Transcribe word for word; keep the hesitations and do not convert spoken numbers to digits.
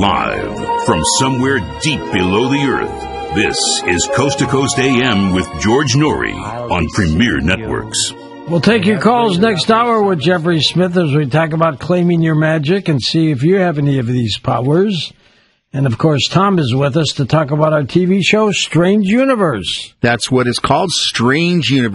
Live from somewhere deep below the earth, this is Coast to Coast A M with George Norrie on Premier Networks. We'll take your calls next hour with Jeffrey Smith as we talk about claiming your magic and see if you have any of these powers. And, of course, Tom is with us to talk about our T V show, Strange Universe. That's what it's called, Strange Universe.